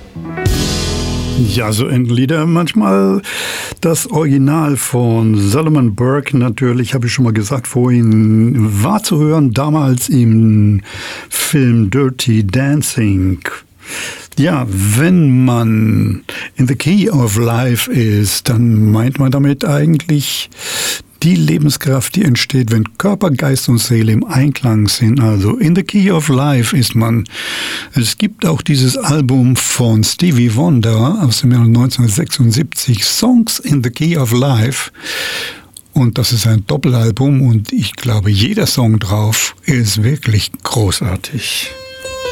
Ja, so Endlieder. Manchmal das Original von Solomon Burke, natürlich, habe ich schon mal gesagt vorhin, war zu hören damals im Film Dirty Dancing. Ja, wenn man in the key of life ist, dann meint man damit eigentlich die Lebenskraft, die entsteht, wenn Körper, Geist und Seele im Einklang sind. Also in the key of life ist man. Es gibt auch dieses Album von Stevie Wonder aus dem Jahr 1976, Songs in the Key of Life. Und das ist ein Doppelalbum und ich glaube, jeder Song drauf ist wirklich großartig.